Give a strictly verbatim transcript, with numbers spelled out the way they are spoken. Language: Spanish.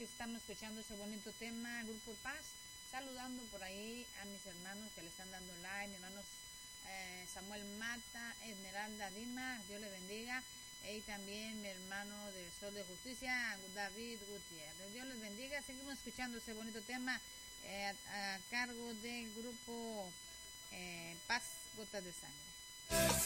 que estamos escuchando ese bonito tema, Grupo Paz. Saludando por ahí a mis hermanos que le están dando like, mis hermanos eh, Samuel Mata, Esmeralda Dimas, Dios le bendiga. Y también mi hermano del Sol de Justicia, David Gutiérrez. Dios les bendiga. Seguimos escuchando ese bonito tema eh, a, a cargo del grupo eh, Paz Gotas de Sangre.